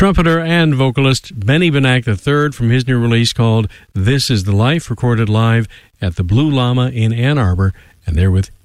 Trumpeter and vocalist Benny Benack III from his new release called This Is the Life, recorded live at the Blue Llama in Ann Arbor, and they're with